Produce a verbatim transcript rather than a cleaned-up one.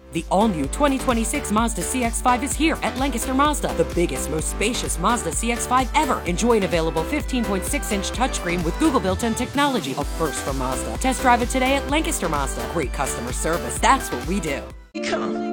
The all-new twenty twenty-six Mazda C X five is here at Lancaster Mazda, the biggest, most spacious Mazda C X five ever. Enjoy an available fifteen point six inch touchscreen with Google built-in technology, a first from Mazda. Test drive it today at Lancaster Mazda. Great customer service, that's what we do. Come.